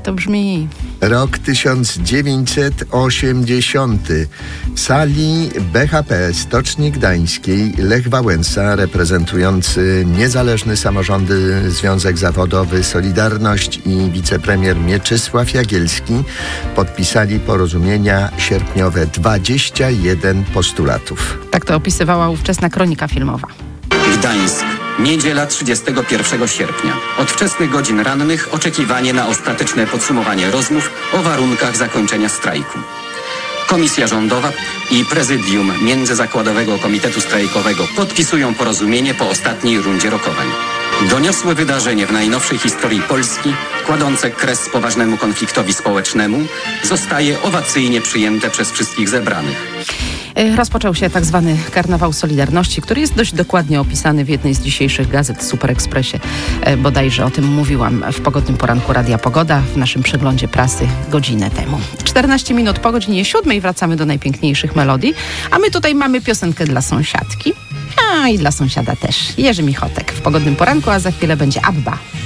to brzmi. Rok 1980. W sali BHP Stoczni Gdańskiej Lech Wałęsa, reprezentujący Niezależny Samorządy Związek Zawodowy Solidarność i wicepremier Mieczysław Jagielski podpisali porozumienia sierpniowe. 21 postulatów. Tak to opisywała ówczesna kronika filmowa. Gdańsk. Niedziela 31 sierpnia. Od wczesnych godzin rannych oczekiwanie na ostateczne podsumowanie rozmów o warunkach zakończenia strajku. Komisja rządowa i prezydium Międzyzakładowego Komitetu Strajkowego podpisują porozumienie po ostatniej rundzie rokowań. Doniosłe wydarzenie w najnowszej historii Polski, kładące kres poważnemu konfliktowi społecznemu, zostaje owacyjnie przyjęte przez wszystkich zebranych. Rozpoczął się tak zwany Karnawał Solidarności, który jest dość dokładnie opisany w jednej z dzisiejszych gazet, Super Expressie. Bodajże o tym mówiłam w pogodnym poranku Radia Pogoda w naszym przeglądzie prasy godzinę temu. 14 minut po godzinie 7 wracamy do najpiękniejszych melodii, a my tutaj mamy piosenkę dla sąsiadki, a i dla sąsiada też. Jerzy Michotek w pogodnym poranku, a za chwilę będzie ABBA.